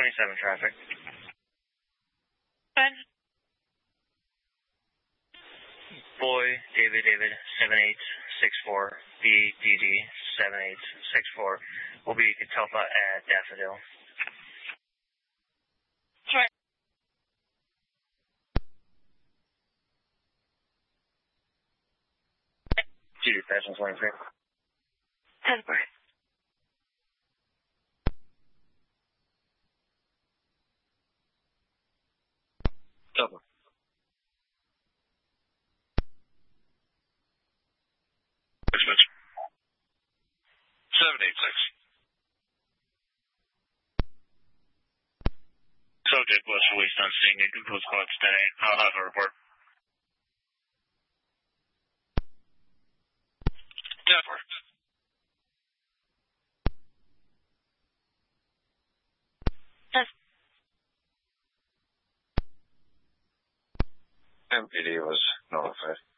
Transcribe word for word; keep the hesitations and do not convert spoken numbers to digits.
twenty-seven traffic. Fine. Boy, David, David, seven eight six four, B D D, seven eight six four, will be Catalpa at Daffodil. Right. G D, Fashion twenty-three. ten four. Double. Switch. seven eight six. Subject was released on scene. You can post call today. I'll have a report. Denver. Yes. M P D was notified.